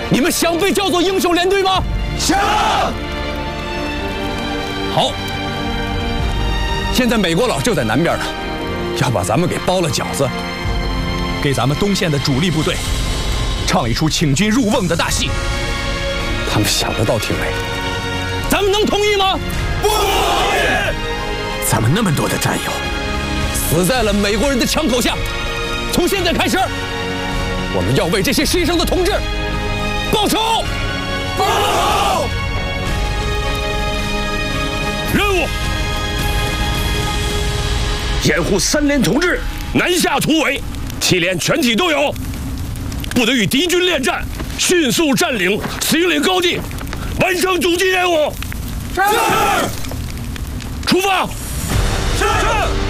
你们想被叫做英雄连队吗？ 想。 好，现在美国佬就在南边呢，要把咱们给包了饺子，给咱们东线的主力部队唱一出请君入瓮的大戏。他们想得到听没？咱们能同意吗？ 不同意。 咱们那么多的战友， 死在了美国人的枪口下。从现在开始，我们要为这些牺牲的同志报仇！ 报仇！ 任务：掩护3连同志南下突围，7连全体都有，不得与敌军恋战，迅速占领司营岭高地，完成主击任务。 是。 出发。 是。